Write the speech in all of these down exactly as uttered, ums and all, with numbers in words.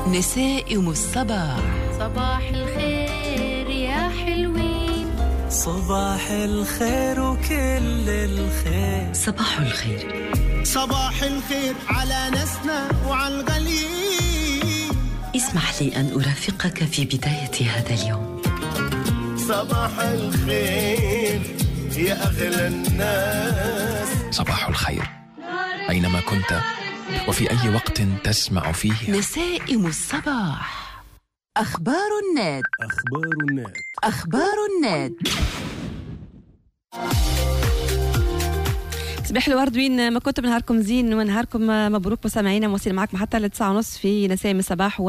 نسائم الصباح. صباح الخير يا حلوين، صباح الخير وكل الخير. صباح الخير، صباح الخير على ناسنا وعلى الغاليين. اسمح لي أن أرافقك في بداية هذا اليوم. صباح الخير يا أغلى الناس. صباح الخير أينما كنت وفي أي وقت تسمع فيه. نسائم الصباح. أخبار النت. أخبار النت. أخبار النت. صباح الورد، وين ما كنتم نهاركم زين ونهاركم مبروك مستمعينا. موصل معكم حتى لتسعة ونص في نسائم الصباح،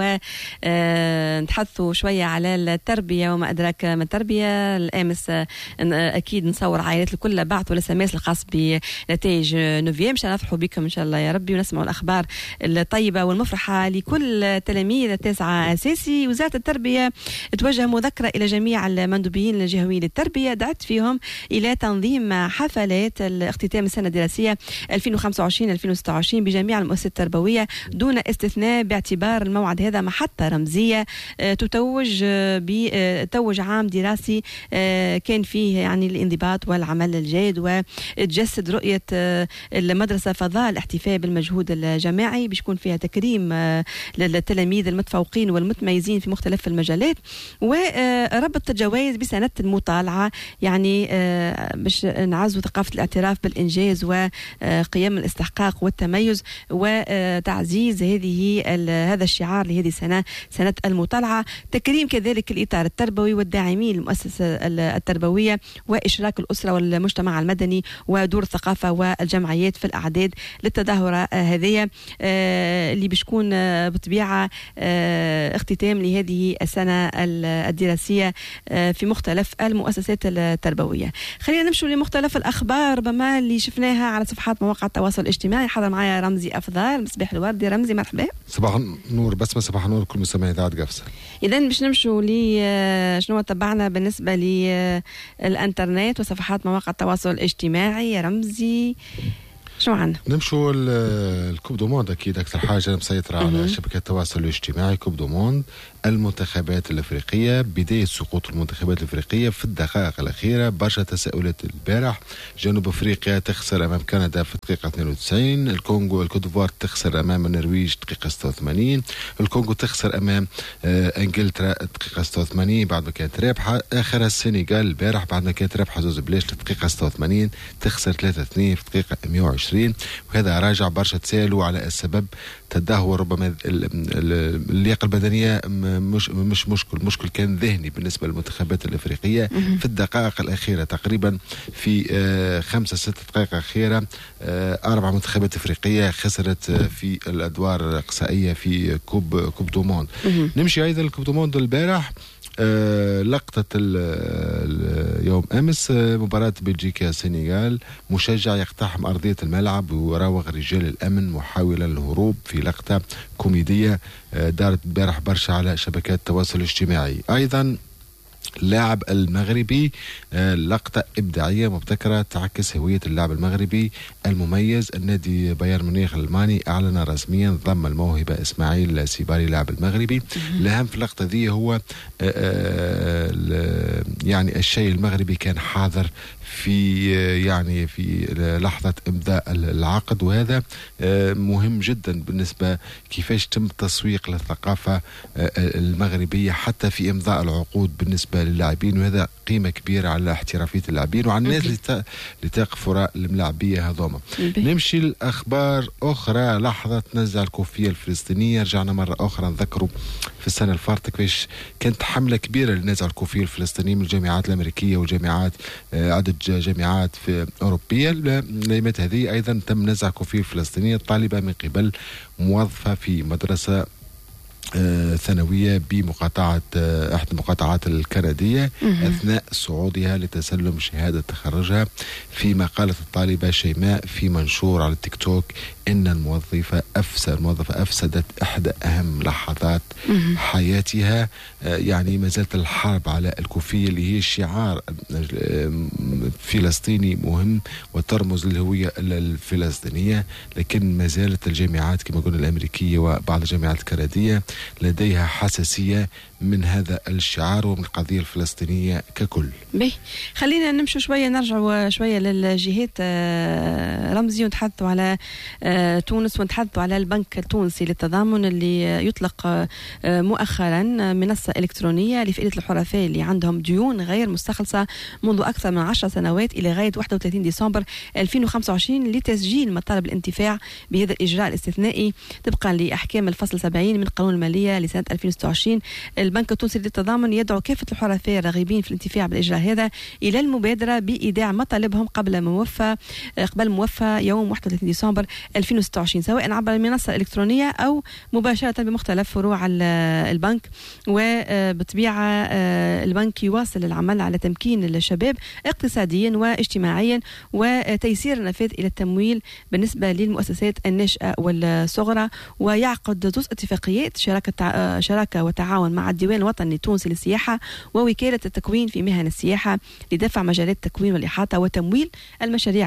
ونتحدثوا شوية على التربية وما أدراك ما التربية. الأمس أكيد نصور عائلات الكل بعثوا الاس ام اس الخاص بنتائج نوفيام. مش نفرحوا بكم إن شاء الله يا ربي، ونسمعوا الأخبار الطيبة والمفرحة لكل تلاميذ التاسعة أساسي. وزارة التربية توجه مذكرة إلى جميع المندوبين الجهويين للتربية، دعت فيهم إلى تنظيم حفلات الاختتام السنة الدراسية ألفين وخمسة وعشرين ألفين وستة وعشرين بجميع المؤسسات التربوية دون استثناء، باعتبار الموعد هذا محطة رمزية تتوج بتوج عام دراسي كان فيه يعني الانضباط والعمل الجاد، وتجسد رؤية المدرسة فضاء الاحتفاء بالمجهود الجماعي، باش يكون فيها تكريم للتلاميذ المتفوقين والمتميزين في مختلف المجالات، وربط الجوائز بسنة المطالعة، يعني باش نعزوا ثقافة الاعتراف بالإنجاز وقيم الاستحقاق والتميز، وتعزيز هذه هذا الشعار لهذه السنة، سنة المطالعة. تكريم كذلك الإطار التربوي والداعمين للمؤسسة التربوية، وإشراك الأسرة والمجتمع المدني ودور الثقافة والجمعيات في الأعداد للتظاهرة هذه اللي بتكون بطبيعة اختتام لهذه السنة الدراسية في مختلف المؤسسات التربوية. خلينا نمشوا لمختلف الأخبار ربما اللي شفناها على صفحات مواقع التواصل الاجتماعي. حضر معايا رمزي أفضل. مصباح الورد يا رمزي، مرحبا. صباح النور. بس ما صباح النور كل مستمعي إذاعة قفصة. إذن باش نمشوا ل شنو تبعنا بالنسبة للإنترنت وصفحات مواقع التواصل الاجتماعي يا رمزي، شو عنا؟ نمشوا الكوب دو موند. أكيد أكثر حاجة مسيطرة على شبكات التواصل الاجتماعي كوب دو موند. المنتخبات الأفريقية، بداية سقوط المنتخبات الأفريقية في الدقائق الأخيرة. برشا تساؤلات البارح. جنوب أفريقيا تخسر أمام كندا في الدقيقة اثنين وتسعين. الكونغو الكوتيفوار تخسر أمام النرويج دقيقة ستة وثمانين. الكونغو تخسر أمام آه إنجلترا دقيقة ستة وثمانين بعد ما كانت رابحة. آخرها السنغال البارح بعد ما كانت رابحة زوز بلاش للدقيقة ستة وثمانين تخسر ثلاثة اثنين في الدقيقة مئة وعشرين. وهذا راجع برشا تساؤلوا على السبب. تدهور ربما اللياقة البدنية مش مش مشكل مشكل كان ذهني بالنسبة للمنتخبات الأفريقية في الدقائق الأخيرة، تقريبا في آه خمسة ستة دقائق أخيرة. آه أربع منتخبات أفريقية خسرت آه في الأدوار الإقصائية في كوب كوب دو موند. نمشي أيضا الكوب دو موند البارح. آه لقطة يوم أمس آه مباراة بلجيكا السنغال. مشجع يقتحم أرضية الملعب ويراوغ رجال الأمن محاولا الهروب في لقطة كوميدية آه دارت البارح برشا على شبكات التواصل الاجتماعي. أيضا اللاعب المغربي آه لقطة إبداعية مبتكرة تعكس هوية اللاعب المغربي المميز. النادي بايرن ميونخ الألماني أعلن رسميا ضم الموهبة إسماعيل سيباري اللاعب المغربي. الأهم في اللقطة دي هو آه آه يعني الشيء المغربي كان حاضر في يعني في لحظة إمضاء العقد، وهذا مهم جدا بالنسبة كيفاش تم التسويق للثقافة المغربية حتى في إمضاء العقود بالنسبة للاعبين، وهذا قيمة كبيرة على احترافية اللاعبين وعلى الناس اللي تقف وراء الملاعبية هذوما. نمشي لأخبار أخرى. لحظة نزع الكوفية الفلسطينية. رجعنا مرة أخرى نذكروا في السنة الفارطة كيفاش كانت حملة كبيرة لنزع الكوفية الفلسطينية من الجامعات الأمريكية والجامعات عدد جامعات في أوروبية. الأيامات هذه أيضا تم نزع كوفية الفلسطينية طالبة من قبل موظفة في مدرسة آه ثانوية بمقاطعة آه أحد المقاطعات الكندية أثناء صعودها لتسلم شهادة تخرجها. فيما قالت الطالبة شيماء في منشور على التيك توك إن الموظفة أفسد الموظفة أفسدت إحدى أهم لحظات حياتها. آه يعني ما زالت الحرب على الكوفية اللي هي شعار فلسطيني مهم وترمز للهوية الفلسطينية، لكن ما زالت الجامعات كما قلنا الأمريكية وبعض الجامعات الكندية لديها حساسية من هذا الشعار ومن القضية الفلسطينية ككل. به خلينا نمشوا شوية نرجعوا شوية للجهات رمزي ونتحدثوا على تونس ونتحدثوا على البنك التونسي للتضامن اللي يطلق مؤخرا منصة إلكترونية لفئة الحرفاء اللي عندهم ديون غير مستخلصة منذ أكثر من عشر سنوات إلى غاية واحد وثلاثين ديسمبر ألفين وخمسة وعشرين لتسجيل مطالب الانتفاع بهذا الإجراء الاستثنائي طبقا لأحكام الفصل سبعين من القانون المالية لسنة ألفين وستة وعشرين. البنك التونسي للتضامن يدعو كافة الحرفاء الراغبين في الانتفاع بالإجراء هذا إلى المبادرة بإيداع مطالبهم قبل موفى قبل موفى يوم واحد وثلاثين ديسمبر ألفين وستة وعشرين سواء عبر المنصة الإلكترونية أو مباشرة بمختلف فروع البنك. وبطبيعة البنك يواصل العمل على تمكين الشباب اقتصاديا واجتماعيا وتيسير النفاذ إلى التمويل بالنسبة للمؤسسات الناشئة والصغرى، ويعقد زوج اتفاقيات شراكة شراكة وتعاون مع الديوان الوطني التونسي للسياحة ووكالة التكوين في مهن السياحة لدفع مجالات التكوين والإحاطة وتمويل المشاريع